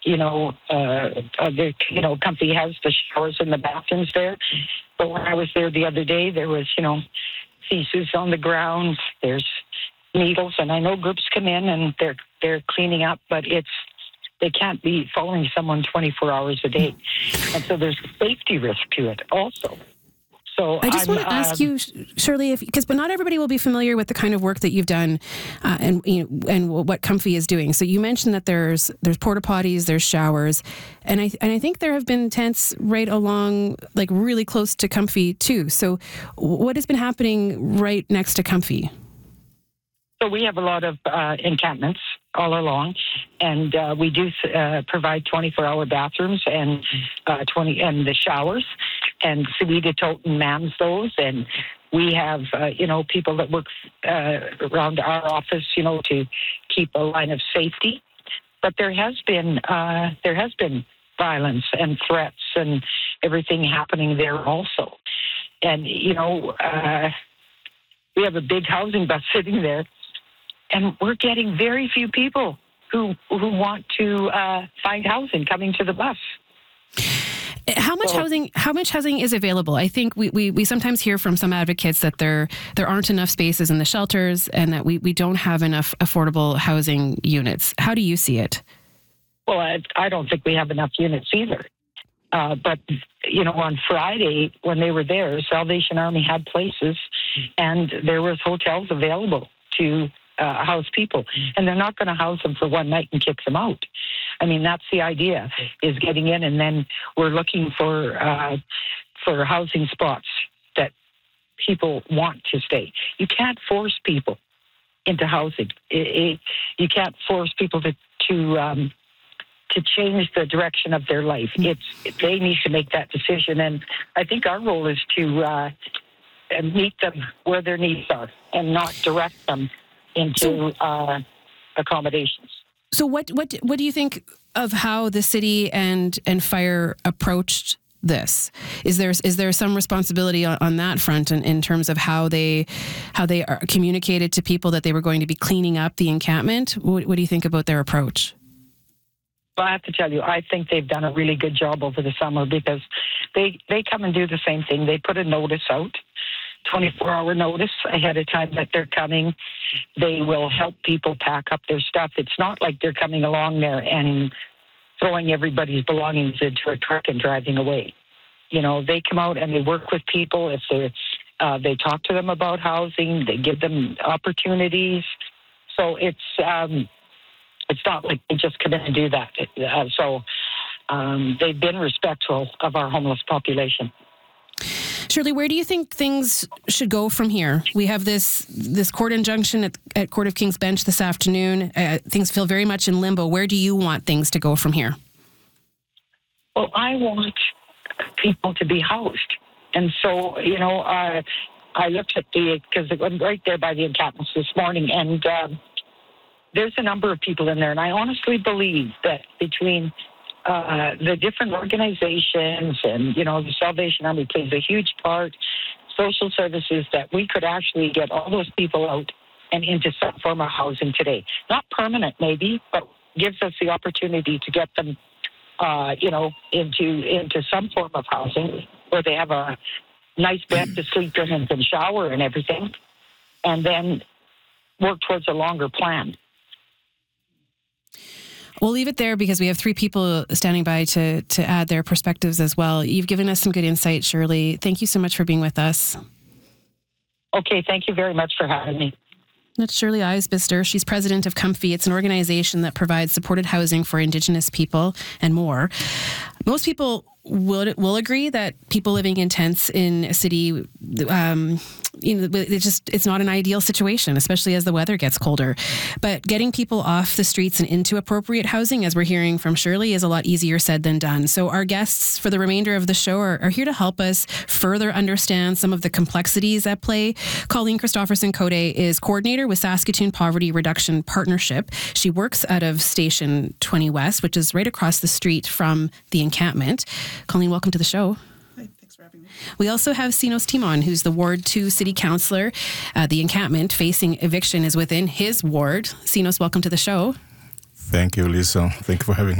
Comfy has the showers and the bathrooms there. But when I was there the other day, there was, feces on the ground. There's needles, and I know groups come in and they're cleaning up, but they can't be following someone 24 hours a day. And so there's a safety risk to it also. So I just want to ask you, Shirley, but not everybody will be familiar with the kind of work that you've done and what Comfy is doing. So you mentioned that there's porta potties, there's showers, and I think there have been tents right along, like really close to Comfy too. So what has been happening right next to Comfy? So we have a lot of encampments all along, and we do provide 24-hour bathrooms and the showers, and Savita Toten mans those, and we have people that work around our office, to keep a line of safety. But there has been violence and threats and everything happening there also, and we have a big housing bus sitting there. And we're getting very few people who want to find housing coming to the bus. How much housing is available? I think we sometimes hear from some advocates that there aren't enough spaces in the shelters and that we don't have enough affordable housing units. How do you see it? Well, I don't think we have enough units either. But, on Friday when they were there, Salvation Army had places and there was hotels available to house people, and they're not going to house them for one night and kick them out. I mean, that's the idea, is getting in, and then we're looking for housing spots that people want to stay. You can't force people into housing. You can't force people to change the direction of their life. They need to make that decision, and I think our role is to meet them where their needs are and not direct them into accommodations. So what do you think of how the city and fire approached this? Is there some responsibility on that front in terms of how they are communicated to people that they were going to be cleaning up the encampment? What do you think about their approach? Well, I have to tell you, I think they've done a really good job over the summer, because they come and do the same thing. They put a notice out, 24-hour notice ahead of time that they're coming. They will help people pack up their stuff. It's not like they're coming along there and throwing everybody's belongings into a truck and driving away. They come out and they work with people. If they talk to them about housing, they give them opportunities. So it's not like they just come in and do that. They've been respectful of our homeless population. Shirley, where do you think things should go from here? We have this court injunction at Court of King's Bench this afternoon. Things feel very much in limbo. Where do you want things to go from here? Well, I want people to be housed. And so, I looked at because it went right there by the encampments this morning, and there's a number of people in there. And I honestly believe that between the different organizations and, the Salvation Army plays a huge part, social services, that we could actually get all those people out and into some form of housing today. Not permanent, maybe, but gives us the opportunity to get them, into some form of housing where they have a nice bed to sleep in and can shower and everything, and then work towards a longer plan. We'll leave it there because we have three people standing by to add their perspectives as well. You've given us some good insight, Shirley. Thank you so much for being with us. Okay, thank you very much for having me. That's Shirley Eisbister. She's president of Comfy. It's an organization that provides supported housing for Indigenous people and more. Most people will agree that people living in tents in a city, it's not an ideal situation, especially as the weather gets colder. But getting people off the streets and into appropriate housing, as we're hearing from Shirley, is a lot easier said than done. So our guests for the remainder of the show are here to help us further understand some of the complexities at play. Colleen Christopherson-Cote is coordinator with Saskatoon Poverty Reduction Partnership. She works out of Station 20 West, which is right across the street from the encampment. Colleen, welcome to the show. Hi, thanks for having me. We also have Sinos Timon, who's the Ward 2 City Councillor. The encampment facing eviction is within his ward. Sinos, welcome to the show. Thank you, Lisa. Thank you for having